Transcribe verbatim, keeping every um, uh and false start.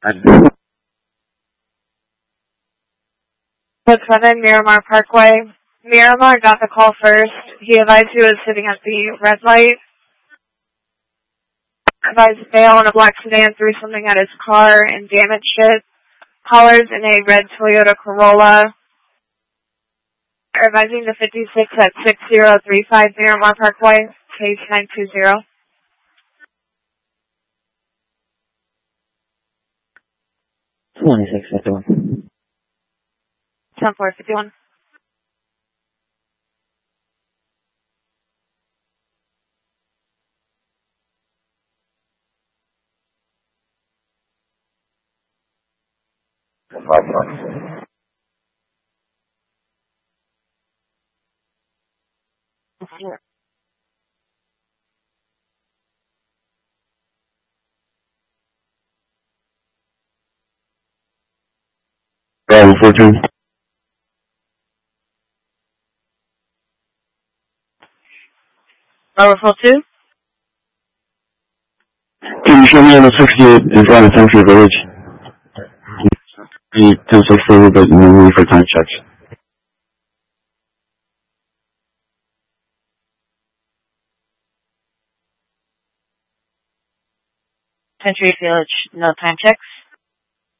With seven Miramar Parkway. Miramar got the call first. He advised he was sitting at the red light. Advised a male in a black sedan threw something at his car and damaged it. Callers in a red Toyota Corolla are advising the fifty-six at six zero three five Miramar Parkway, case nine two zero. twenty-six fifty-one. ten four fifty-one. Bravo four two. Bravo four two. Can you show me on the sixty-eight in front of Century Village? The ten six four, but normally for time checks. Century Village, no time checks.